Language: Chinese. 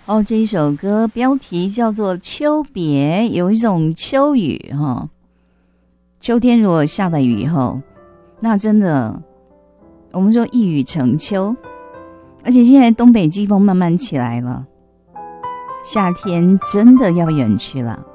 哦，这一首歌标题叫做《秋别》，有一种秋雨哈。秋天如果下了雨以后，那真的我们说一雨成秋，而且现在东北季风慢慢起来了，夏天真的要远去了。